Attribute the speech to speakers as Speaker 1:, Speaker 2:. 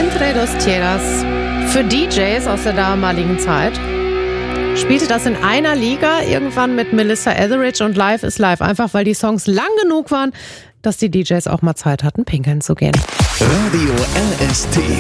Speaker 1: Entre dos Tierras. Für DJs aus der damaligen Zeit spielte das in einer Liga irgendwann mit Melissa Etheridge und Life is Life. Einfach weil die Songs lang genug waren, dass die DJs auch mal Zeit hatten, pinkeln zu gehen.
Speaker 2: Radio LST.